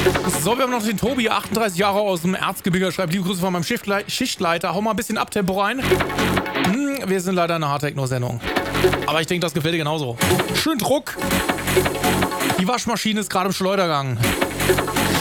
So, wir haben noch den Tobi, 38 Jahre aus dem Erzgebirge, schreibt liebe Grüße von meinem Schichtleiter. Hau mal ein bisschen Abtempo rein. Wir sind leider eine Hardtechno-Sendung. Aber ich denke, das gefällt dir genauso. Schön Druck. Die Waschmaschine ist gerade im Schleudergang.